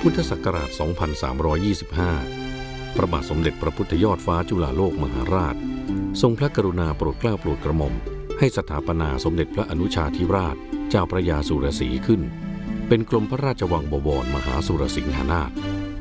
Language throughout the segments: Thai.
พุทธศักราช 2325 พระบาทสมเด็จพระพุทธยอดฟ้าจุฬาโลกมหาราชทรงพระกรุณาโปรดเกล้าโปรดกระหม่อมให้สถาปนาสมเด็จพระอนุชาธิราชเจ้าพระยาสุรศรีขึ้นเป็นกรมพระราชวังบวรมหาสุรสิงหนาถ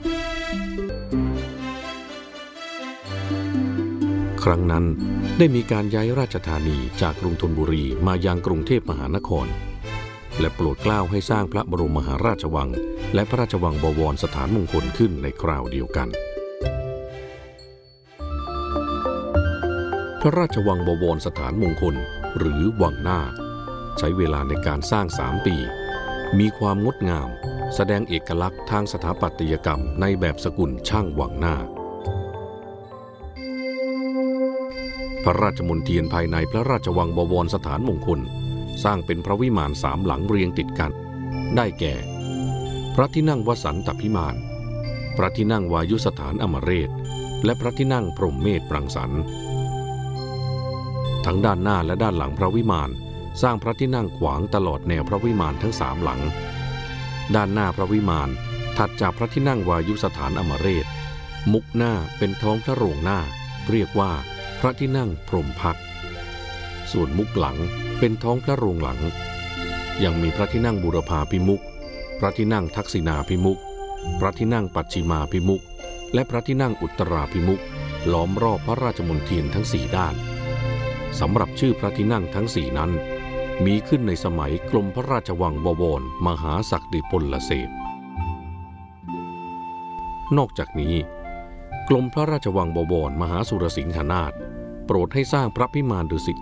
ครั้งนั้นได้มีการย้ายราชธานีจากกรุงธนบุรีมายังกรุงเทพมหานครและโปรดเกล้าให้สร้างพระบรมมหาราชวังและพระราชวังบวรสถานมงคลขึ้นในคราวเดียวกันพระราชวังบวรสถานมงคลหรือวังหน้าใช้เวลาในการสร้าง3 ปีมีความงดงามแสดงเอกลักษณ์ทางสถาปัตยกรรมในแบบสกุลช่างวังหน้าพระราชมณฑียนภายในพระราชวังบวรสถานมงคลสร้างเป็นพระวิมาน3 หลังเรียงติดกันได้แก่พระที่นั่งวสันตพิมานพระที่นั่งวายุสถานอมเรศและพระที่นั่งพรหมเมธรังสรรค์ทั้งด้านหน้าและด้านหลังพระวิมานสร้างพระที่นั่งขวางตลอดแนวพระวิมานทั้ง3 หลังด้านหน้าพระวิมานถัดจากพระที่นั่งวายุสถานอมเรศมุกหน้าเป็นท้องพระโรงหน้าเรียกว่าพระที่นั่งพรหมพักตร์ส่วนมุกหลังเป็นท้องพระโรงหลังยังมีพระที่นั่งบูรพาภิมุขพระที่นั่งทักษิณาภิมุขพระที่นั่งปัจฉิมาภิมุขและพระที่นั่งอุตราภิมุขล้อมรอบพระราชมณฑียนทั้ง4 ด้านสำหรับชื่อพระที่นั่งทั้ง4นั้นมีขึ้นในสมัยกรมพระราชวังบวรมหาศักดิพลเสพนอกจากนี้กรมพระราชวังบวรมหาสุรสิงหนาถโปรดให้สร้างพระพิมานดุสิต